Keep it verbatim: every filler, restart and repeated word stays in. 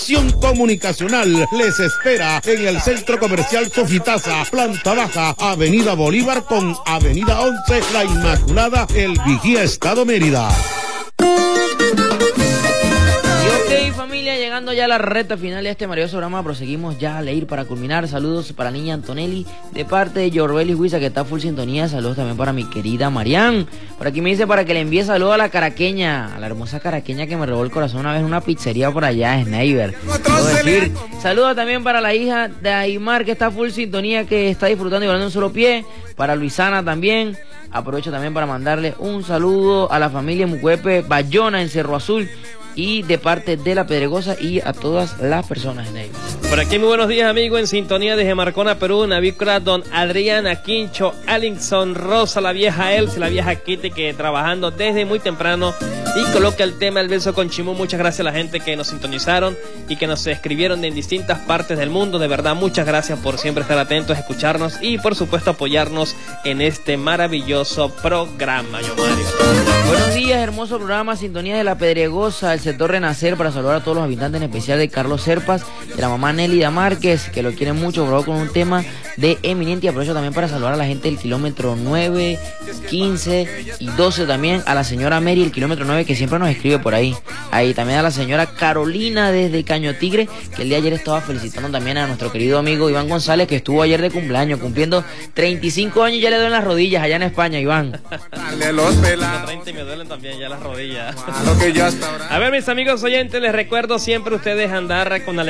Innovación Comunicacional les espera en el Centro Comercial Sofitaza, planta baja, Avenida Bolívar con Avenida once, La Inmaculada, El Vigía, Estado Mérida. Y ok, familia, llegando ya a la recta final de este maravilloso programa, proseguimos ya a leer para culminar. Saludos para la niña Antonelli de parte de Yorbeli Huiza, que está full sintonía. Saludos también para mi querida Marián. Por aquí me dice para que le envíe saludos a la caraqueña, a la hermosa caraqueña que me robó el corazón una vez en una pizzería por allá, Sniper. Decir, saludos también para la hija de Aymar, que está full sintonía, que está disfrutando y volando en un solo pie. Para Luisana también. Aprovecho también para mandarle un saludo a la familia Mucuepe Bayona en Cerro Azul, y de parte de La Pedregosa y a todas las personas en ellos. Por aquí muy buenos días, amigo, en sintonía desde Marcona, Perú, Navícola, don Adriana Quincho, Allinson, Rosa, la vieja Elsa, la vieja Kitty, que trabajando desde muy temprano y coloca el tema El beso con Chimú. Muchas gracias a la gente que nos sintonizaron y que nos escribieron de distintas partes del mundo. De verdad, muchas gracias por siempre estar atentos, escucharnos y por supuesto apoyarnos en este maravilloso programa, yo Mario. Buenos días, hermoso programa, sintonía de La Pedregosa, el sector Renacer, para saludar a todos los habitantes, en especial de Carlos Serpas, de la mamá Nélida Márquez, que lo quieren mucho, por favor, con un tema de Eminente. Y aprovecho también para saludar a la gente del kilómetro nueve, quince y doce, también a la señora Mary, el kilómetro nueve, que siempre nos escribe por ahí. Ahí también a la señora Carolina desde Caño Tigre, que el día de ayer estaba felicitando también a nuestro querido amigo Iván González, que estuvo ayer de cumpleaños, cumpliendo treinta y cinco años, ya le duelen las rodillas allá en España, Iván. treinta y me duelen también ya las rodillas. A ver, mis amigos oyentes, les recuerdo siempre ustedes andar con alegría.